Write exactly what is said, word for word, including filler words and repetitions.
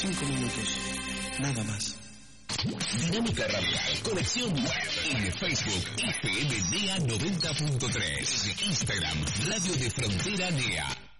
cinco minutos, nada más. Dinámica Radial, conexión web en Facebook F M N E A noventa punto tres, Instagram Radio de Frontera N E A.